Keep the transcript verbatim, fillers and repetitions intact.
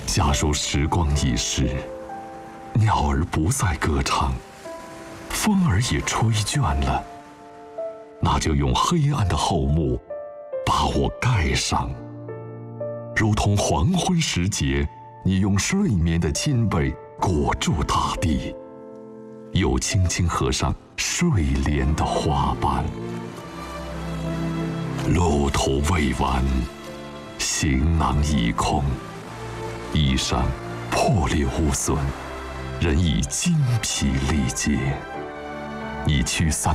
假如时光已逝，鸟儿不再歌唱，风儿也吹倦了，那就用黑暗的厚幕把我盖上，如同黄昏时节，你用睡眠的襟被裹住大地，又轻轻合上睡莲的花瓣。路途未完，行囊已空，衣裳破裂无损，人已精疲力竭。你驱散